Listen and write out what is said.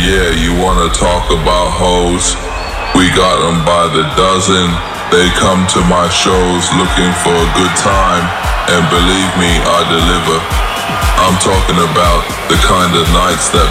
yeah, you wanna talk about hoes? We got them by the dozen. They come to my shows looking for a good time, and believe me, I deliver. I'm talking about the kind of nights that